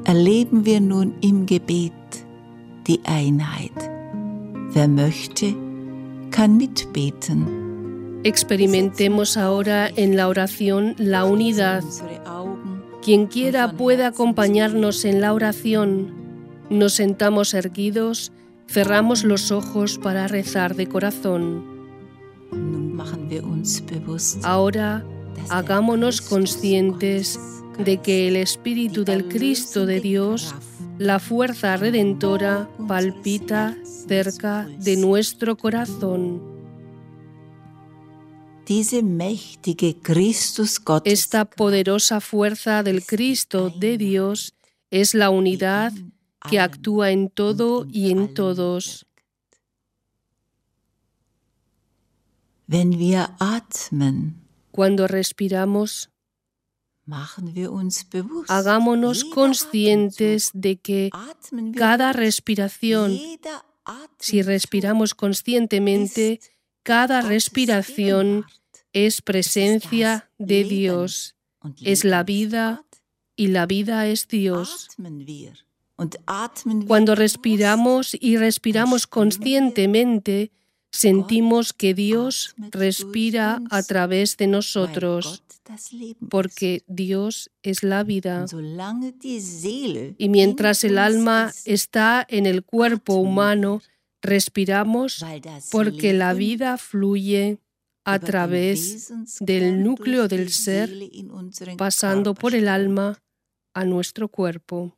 erleben wir nun im Gebet die Einheit. Wer möchte, kann mitbeten. Experimentemos ahora en la oración la unidad. Quien quiera puede acompañarnos en la oración. Nos sentamos erguidos, cerramos los ojos para rezar de corazón. Ahora hagámonos conscientes de que el Espíritu del Cristo de Dios, la fuerza redentora, palpita cerca de nuestro corazón. Esta poderosa fuerza del Cristo de Dios es la unidad que actúa en todo y en todos. Cuando respiramos, hagámonos conscientes de que cada respiración, si respiramos conscientemente, cada respiración es presencia de Dios, es la vida y la vida es Dios. Cuando respiramos y respiramos conscientemente, sentimos que Dios respira a través de nosotros, porque Dios es la vida. Y mientras el alma está en el cuerpo humano, respiramos porque la vida fluye a través del núcleo del ser, pasando por el alma a nuestro cuerpo.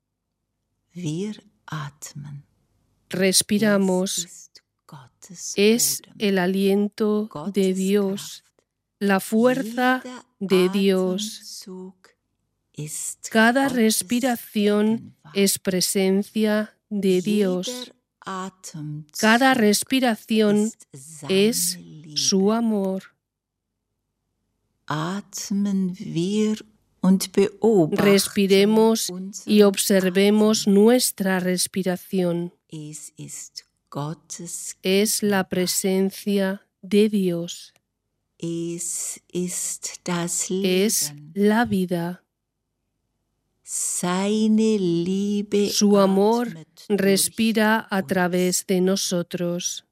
Respiramos. Es el aliento de Dios, la fuerza de Dios. Cada respiración es presencia de Dios. Cada respiración es su amor. Respiremos y observemos nuestra respiración. Es la presencia de Dios. Es la vida. Su amor respira a través de nosotros.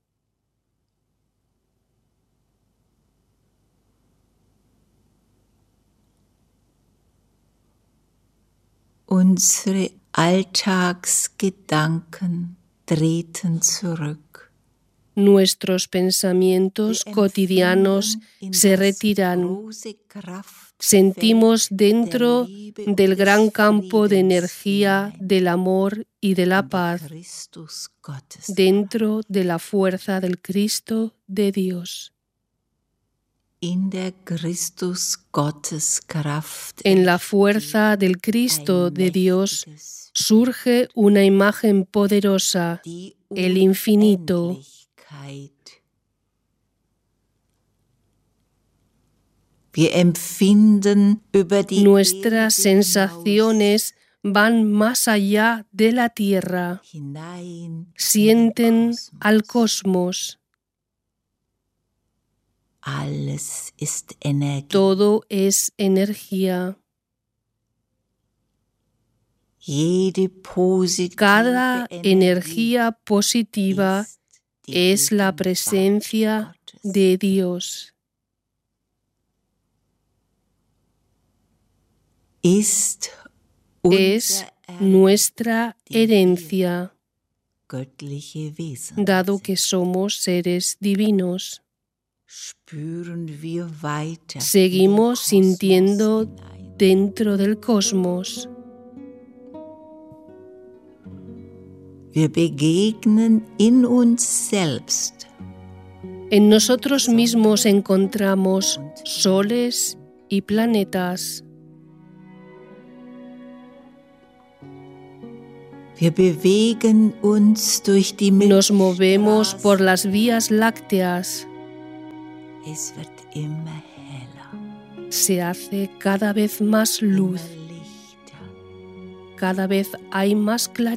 Unsere Alltagsgedanken treten zurück. Nuestros pensamientos cotidianos se retiran. Sentimos dentro del gran campo de energía del amor y de la paz, dentro de la fuerza del Cristo de Dios. En la fuerza del Cristo de Dios surge una imagen poderosa, el infinito. Nuestras sensaciones van más allá de la tierra, sienten al cosmos. Todo es energía. Cada energía positiva es la presencia de Dios. Es nuestra herencia, dado que somos seres divinos. Seguimos sintiendo dentro del cosmos. En nosotros mismos encontramos soles y planetas. Nos movemos por las vías lácteas. Se hace cada vez más luz. Cada vez hay más claridad.